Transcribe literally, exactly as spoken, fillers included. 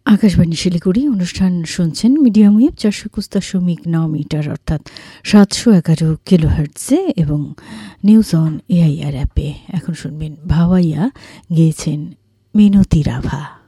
আকাশবাণী শিলিগুড়ি অনুষ্ঠান শুনছেন medium wave চারশো একুশ দশমিক নয় মিটার অর্থাৎ সাতশো এগারো কিলো হার্টজে এবং নিউজ অন এআইআর অ্যাপে। এখন শুনবেন ভাওয়াইয়া গেয়েছেন মিনতি রাভা।